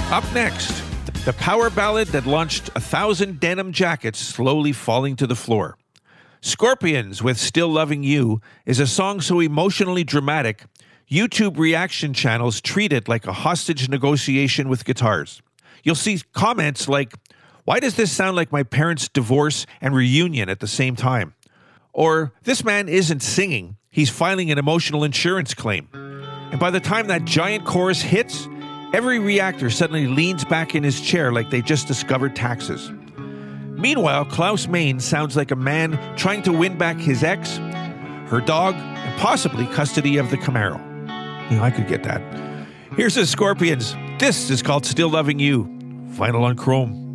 Up next, the power ballad that launched 1,000 denim jackets slowly falling to the floor. Scorpions with Still Loving You is a song so emotionally dramatic, YouTube reaction channels treat it like a hostage negotiation with guitars. You'll see comments like, "Why does this sound like my parents' divorce and reunion at the same time?" Or, "This man isn't singing, he's filing an emotional insurance claim." And by the time that giant chorus hits, every reactor suddenly leans back in his chair like they just discovered taxes. Meanwhile, Klaus Meine sounds like a man trying to win back his ex, her dog, and possibly custody of the Camaro. I could get that. Here's the Scorpions. This is called Still Loving You. Vinyl on Chrome.